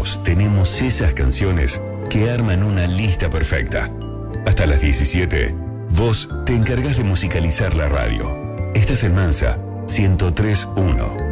todos tenemos esas canciones que arman una lista perfecta. Hasta las 17, vos te encargás de musicalizar la radio. Estás en Mansa 103.1.